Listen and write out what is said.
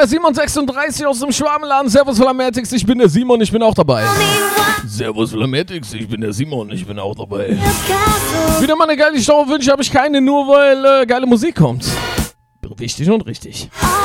der Simon 36 aus dem Schwabenladen. Servus Flammatics, ich bin der Simon, ich bin auch dabei. Servus Flammatics, ich bin der Simon, ich bin auch dabei. Wieder mal eine geile Show wünsche habe ich keine, nur weil geile Musik kommt. Wichtig und richtig.